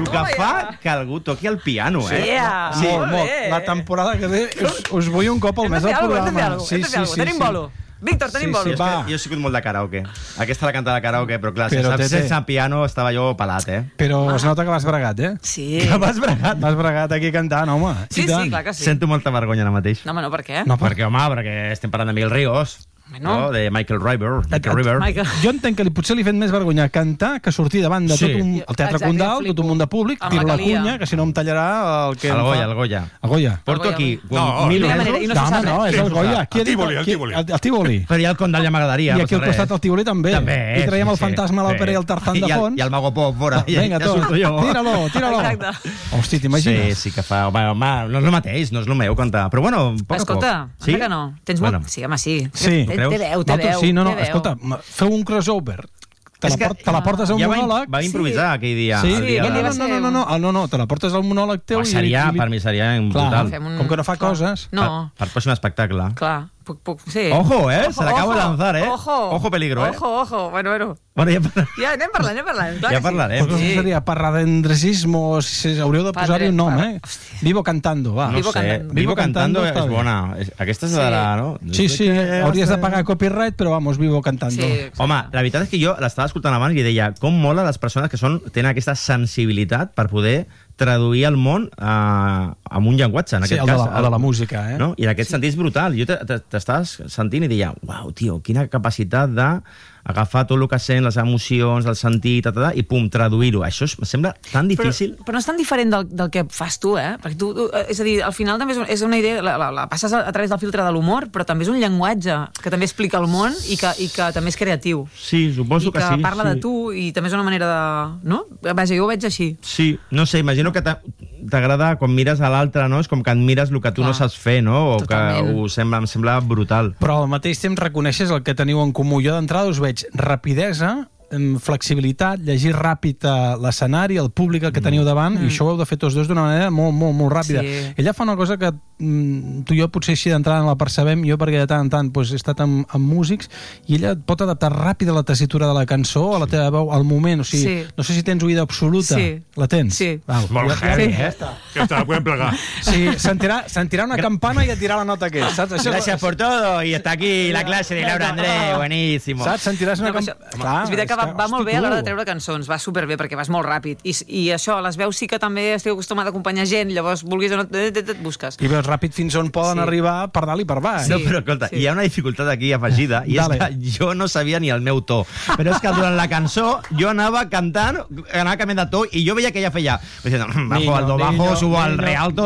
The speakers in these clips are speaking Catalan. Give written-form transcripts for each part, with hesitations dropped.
que fa que algú toqui el piano, Sí, molt. La temporada que ve us vull un cop al mes al programa. Sí. Tenim bolo. Víctor, tenim bolo. Jo he sigut molt de karaoke. Aquesta la canta de karaoke, però clar, sense piano estava jo pelat, Però es nota que vas bregat, Sí. Que vas bregat? Vas bregat aquí cantant, home. Sí, clar que sí. Sento molta vergonya ara mateix. No, home, no, per què? Perquè estem parlant de Miguel Ríos. No, de Michael River. Jo entenc que potser li ha fet més vergonya cantar que sortir davant de tot el Teatre Condal, tot un munt de públic, tiro la cunya, que si no em tallarà el que... El Goya. Porto aquí 1.000 mesos. No, és el Goya. El Tívoli. Però ja el Condal ja m'agradaria. I aquí al costat el Tívoli també. I traiem el fantasma, l'òpera i el Tarzán de fons. I el Mago Pop, fora. Vinga, tot. Tira-lo. Hosti, t'imagines? Sí que fa... Home, no és el mateix, no és el meu cantar. Però bueno, poc a poc. Escolta, que no. Tens molt... Sí, home, sí. Té veu. Sí, no, escolta, feu un crossover. Te la portes a un monòleg. Va improvisar aquell dia. Sí, no, te la portes al monòleg teu. Per mi seria brutal. Com que no fa coses. No. Per pròxim espectacle. Clar. Sí. Ojo, se l'acabo de lanzar, Ojo peligro, Ojo. Bueno, ja anem parlant. Ja parlarem. Pues no seria parradendresismo, hauríeu de posar-hi un nom, Vivo Cantando, va. No sé, Vivo Cantando és bona. Aquesta és de la, no? Sí, hauries de pagar copyright, però vamos, Vivo Cantando. Home, la veritat és que jo l'estava escoltant abans i deia com mola les persones que tenen aquesta sensibilitat per poder traduir el món amb un llenguatge, en aquest cas. Sí, el de la música, no? I en aquest sentit és brutal. Jo t'estaves sentint i deia, uau, tio, quina capacitat d'agafar tot el que sent, les emocions, el sentit, i pum, traduir-ho. Això em sembla tan difícil. Però no és tan diferent del que fas tu, Perquè tu, és a dir, al final també és una idea, la passes a través del filtre de l'humor, però també és un llenguatge que també explica el món i que també és creatiu. Sí, suposo que sí. I que parla de tu i també és una manera de... No? Vaja, jo ho veig així. Sí, no sé, imagino que t'agrada quan mires a l'altre, no? És com que admires el que tu no saps fer, no? O totalment. Que em sembla brutal. Però al mateix temps reconeixes el que teniu en comú. Jo d'entrada us veig rapidesa, flexibilitat, llegir ràpid l'escenari, el públic que teniu davant, i això ho heu de fer tots dos d'una manera molt, molt, molt ràpida. Sí. Ella fa una cosa que tu i jo potser així d'entrada no la percebem, jo perquè de tant en tant he estat amb músics, i ella pot adaptar ràpid a la tessitura de la cançó, a la teva veu, al moment, o sigui, no sé si tens oïda absoluta. La tens? Sí. Molt heavy, Que te la pueden plegar. Sí, sentirà una campana i et dirà la nota que és, saps? Gracias por todo, y está aquí la clase de Laura André, buenísimo. Saps? Sentiràs una campana. És veritat que va molt bé a l'hora de treure cançons, va superbé perquè vas molt ràpid i això, les veus sí que també estic acostumat a acompanyar gent, llavors vulguis o no et busques. I veus ràpid fins on poden arribar per dalt i per baix. No, però escolta, hi ha una dificultat aquí afegida i és que jo no sabia ni el meu to, però és que durant la cançó jo anava cantant, anava canviant de to i jo veia que ella feia bajo al do bajo, subo al re alto,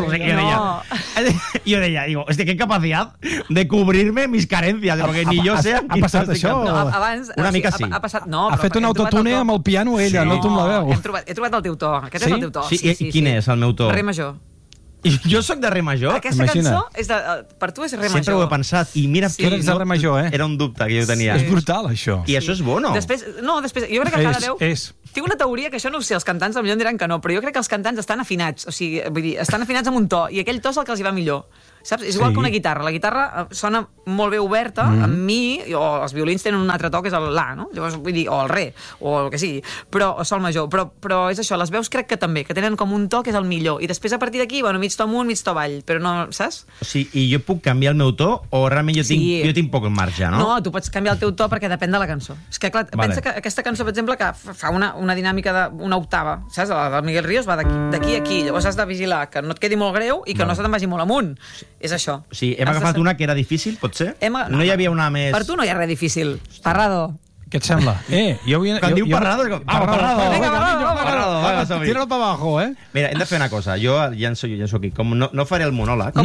yo deia, digo, qué capacidad de cubrirme mis carencias, porque ni yo sé... Ha passat això? Una mica sí. Ha fet un autotune amb el piano ella, no tu amb la veu. He trobat el teu to, aquest és el teu to. Sí, quin és el meu to? Re major. Jo sóc de re major? Aquesta cançó, per tu és re major. Sempre ho he pensat. I mira, tu eres de re major, Era un dubte que jo tenia. És brutal, això. I això és bo, no? Després, jo crec que cada veu... Tinc una teoria que això no ho sé, els cantants potser em diran que no, però jo crec que els cantants estan afinats, o sigui, vull dir, estan afinats amb un to, i aquell to és el que els hi va millor. Saps? És igual que una guitarra. La guitarra sona molt bé oberta, amb mi, o els violins tenen un altre to, que és el la, no? Llavors, vull dir, o el re, o el que sigui, però, o sol major. Però és això, les veus crec que també, que tenen com un to que és el millor. I després, a partir d'aquí, bueno, mig to amunt, mig to avall, però no, saps? O sigui, i jo puc canviar el meu to, o realment jo tinc poc marge, no? No, tu pots canviar el teu to perquè depèn de la cançó. És que, clar, pensa que aquesta cançó, per exemple, que fa una dinàmica d'una octava, saps? La del Miguel Ríos va d'aquí a aquí, llavors has de vigilar que no et quedi molt greu i que no se te'n vagi molt amunt. És això. O sigui, hem agafat una que era difícil, pot ser? No hi havia una més... Per tu no hi ha res difícil. Parrado. Què et sembla? Quan diu Parrado... Parrado. Vinga, Parrado. Tira-lo per abajo, Mira, hem de fer una cosa. Jo llenço aquí. Com no faré el monòleg...